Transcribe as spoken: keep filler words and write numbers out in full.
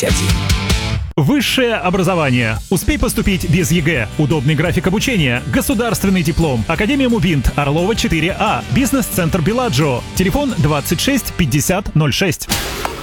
Высшее образование. Успей поступить без ЕГЭ. Удобный график обучения. Государственный диплом. Академия Мубинт. Орлова четыре А. Бизнес-центр Беладжио. Телефон двадцать шесть пятьдесят ноль шесть.